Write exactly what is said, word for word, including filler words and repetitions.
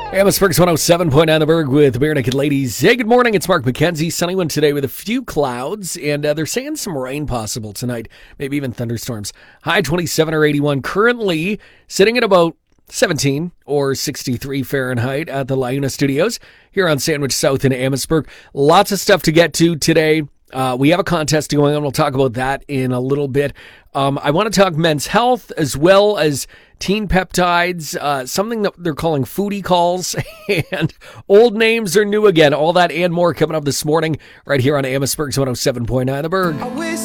Amherstburg's one oh seven point nine The Berg with the Bare Naked Ladies. Hey, good morning. It's Mark McKenzie. Sunny one today with a few clouds, and uh, they're saying some rain possible tonight, maybe even thunderstorms. High twenty-seven or eighty-one. Currently sitting at about seventeen or sixty-three Fahrenheit at the LaUna Studios here on Sandwich South in Amherstburg. Lots of stuff to get to today. Uh, we have a contest going on. We'll talk about that in a little bit. Um, I want to talk men's health as well as teen peptides, uh, something that they're calling foodie calls, and old names are new again. All that and more coming up this morning right here on Amherstburg's one oh seven point nine The Berg.